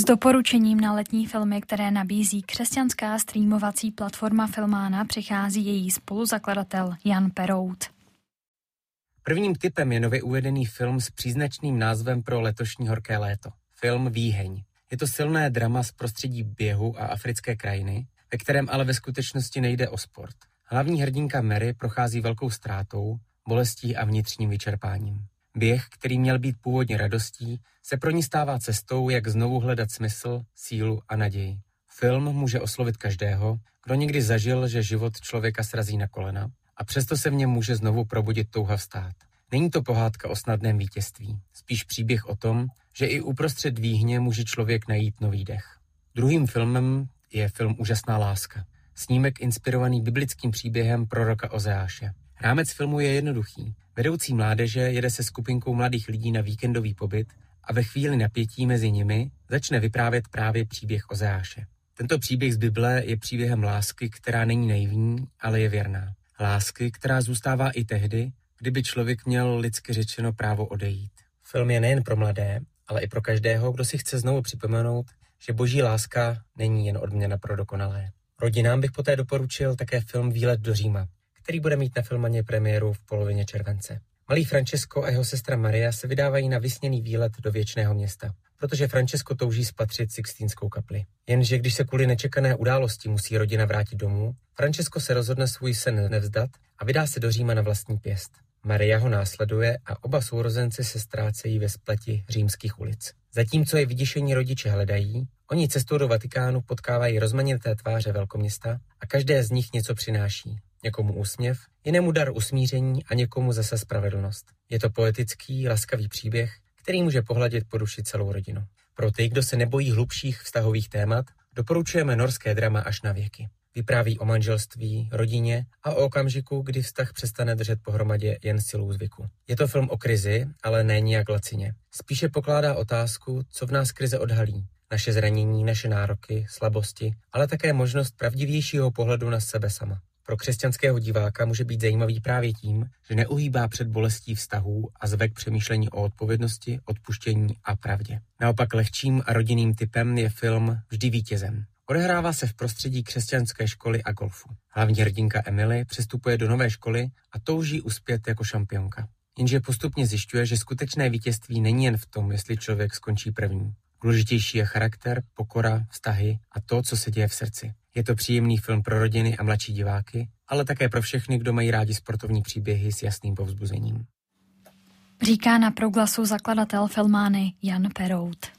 doporučením na letní filmy, které nabízí křesťanská streamovací platforma Filmána, přichází její spoluzakladatel Jan Perout. Prvním tipem je nově uvedený film s příznačným názvem pro letošní horké léto. Film Výheň. Je to silné drama z prostředí běhu a africké krajiny, ve kterém ale ve skutečnosti nejde o sport. Hlavní hrdinka Mary prochází velkou ztrátou, bolestí a vnitřním vyčerpáním. Běh, který měl být původně radostí, se pro ní stává cestou, jak znovu hledat smysl, sílu a naději. Film může oslovit každého, kdo někdy zažil, že život člověka srazí na kolena, a přesto se v něm může znovu probudit touha vstát. Není to pohádka o snadném vítězství, spíš příběh o tom, že i uprostřed výhně může člověk najít nový dech. Druhým filmem je film Úžasná láska. Snímek inspirovaný biblickým příběhem proroka Ozeáše. Rámec filmu je jednoduchý. Vedoucí mládeže jede se skupinkou mladých lidí na víkendový pobyt a ve chvíli napětí mezi nimi začne vyprávět právě příběh Ozeáše. Tento příběh z Bible je příběhem lásky, která není naivní, ale je věrná. Lásky, která zůstává i tehdy, kdyby člověk měl lidsky řečeno právo odejít. Film je nejen pro mladé, ale i pro každého, kdo si chce znovu připomenout, že boží láska není jen odměna pro dokonalé. Rodinám bych poté doporučil také film Výlet do Říma, který bude mít na Filmaně premiéru v polovině července. Malý Francesco a jeho sestra Maria se vydávají na vysněný výlet do věčného města, protože Francesco touží spatřit Sixtínskou kapli. Jenže když se kvůli nečekané události musí rodina vrátit domů, Francesco se rozhodne svůj sen nevzdat a vydá se do Říma na vlastní pěst. Maria ho následuje a oba sourozenci se ztrácejí ve spleti římských ulic. Zatímco je vyděšení rodiče hledají, oni cestou do Vatikánu potkávají rozmanité tváře velkoměsta a každé z nich něco přináší. Někomu úsměv, jinému dar usmíření a někomu zase spravedlnost. Je to poetický, laskavý příběh, který může pohladit po duši celou rodinu. Pro ty, kdo se nebojí hlubších vztahových témat, doporučujeme norské drama Až na věky. Vypráví o manželství, rodině a o okamžiku, kdy vztah přestane držet pohromadě jen silou zvyku. Je to film o krizi, ale ne nijak lacině. Spíše pokládá otázku, co v nás krize odhalí. Naše zranění, naše nároky, slabosti, ale také možnost pravdivějšího pohledu na sebe sama. Pro křesťanského diváka může být zajímavý právě tím, že neuhýbá před bolestí vztahů a zve k přemýšlení o odpovědnosti, odpuštění a pravdě. Naopak lehčím a rodinným typem je film Vždy vítězem. Odehrává se v prostředí křesťanské školy a golfu. Hlavní hrdinka Emily přestupuje do nové školy a touží uspět jako šampionka. Jenže postupně zjišťuje, že skutečné vítězství není jen v tom, jestli člověk skončí první. Důležitější je charakter, pokora, vztahy a to, co se děje v srdci. Je to příjemný film pro rodiny a mladší diváky, ale také pro všechny, kdo mají rádi sportovní příběhy s jasným povzbuzením. Říká na Proglasu zakladatel Filmány Jan Perout.